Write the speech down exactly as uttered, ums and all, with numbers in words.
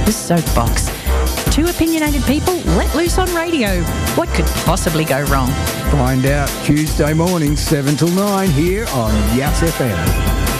The Soapbox. Two opinionated people let loose on radio. What could possibly go wrong? Find out Tuesday morning, seven till nine, here on Yass F M.